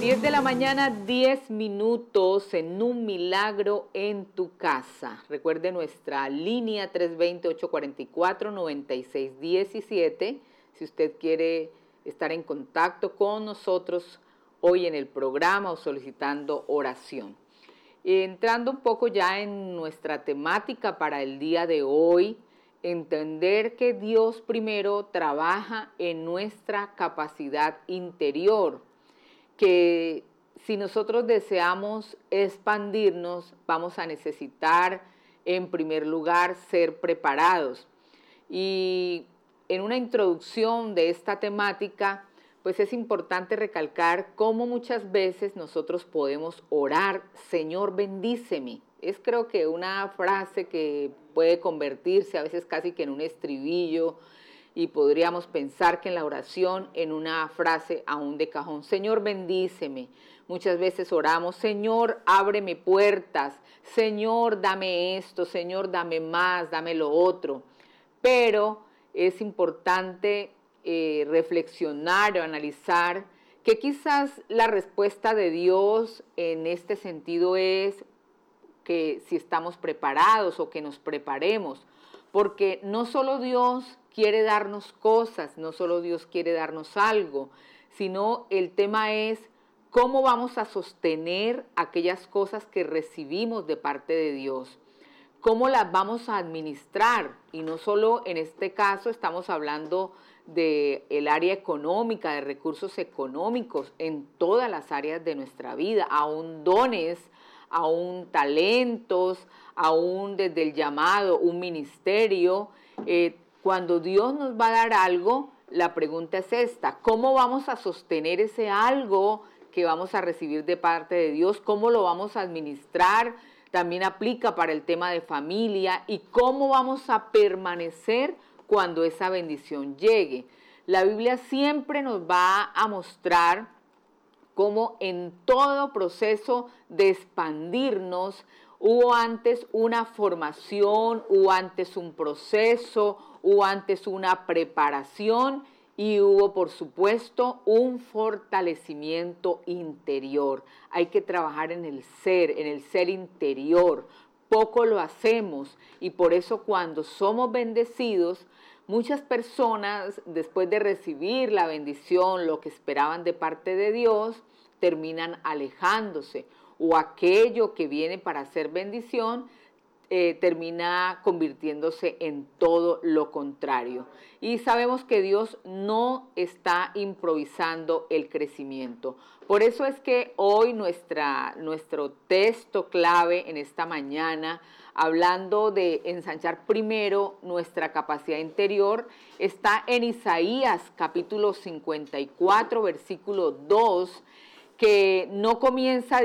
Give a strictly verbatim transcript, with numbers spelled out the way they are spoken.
diez de la mañana, diez minutos en Un Milagro en tu Casa. Recuerde nuestra línea tres dos cero, ocho cuatro cuatro, nueve seis uno siete. Si usted quiere estar en contacto con nosotros hoy en el programa o solicitando oración. Entrando un poco ya en nuestra temática para el día de hoy, entender que Dios primero trabaja en nuestra capacidad interior, que si nosotros deseamos expandirnos, vamos a necesitar, en primer lugar, ser preparados. Y en una introducción de esta temática, pues es importante recalcar cómo muchas veces nosotros podemos orar, Señor, bendíceme. Es creo que una frase que puede convertirse a veces casi que en un estribillo, y podríamos pensar que en la oración, en una frase aún de cajón, Señor, bendíceme. Muchas veces oramos, Señor, ábreme puertas, Señor, dame esto, Señor, dame más, dame lo otro. Pero es importante eh, reflexionar o analizar que quizás la respuesta de Dios en este sentido es que si estamos preparados o que nos preparemos, porque no solo Dios quiere darnos cosas, no solo Dios quiere darnos algo, sino el tema es cómo vamos a sostener aquellas cosas que recibimos de parte de Dios, cómo las vamos a administrar. Y no solo en este caso estamos hablando del área económica, de recursos económicos, en todas las áreas de nuestra vida, aún dones, aún talentos, aún desde el llamado, un ministerio. Eh, cuando Dios nos va a dar algo, la pregunta es esta: ¿cómo vamos a sostener ese algo que vamos a recibir de parte de Dios? ¿Cómo lo vamos a administrar? También aplica para el tema de familia. ¿Y cómo vamos a permanecer cuando esa bendición llegue? La Biblia siempre nos va a mostrar cómo en todo proceso de expandirnos hubo antes una formación, hubo antes un proceso, hubo antes una preparación y hubo, por supuesto, un fortalecimiento interior. Hay que trabajar en el ser, en el ser interior. Poco lo hacemos y por eso cuando somos bendecidos, muchas personas, después de recibir la bendición, lo que esperaban de parte de Dios, terminan alejándose, o aquello que viene para ser bendición eh, termina convirtiéndose en todo lo contrario. Y sabemos que Dios no está improvisando el crecimiento. Por eso es que hoy nuestra, nuestro texto clave en esta mañana, hablando de ensanchar primero nuestra capacidad interior, está en Isaías capítulo cincuenta y cuatro, versículo dos, que no comienza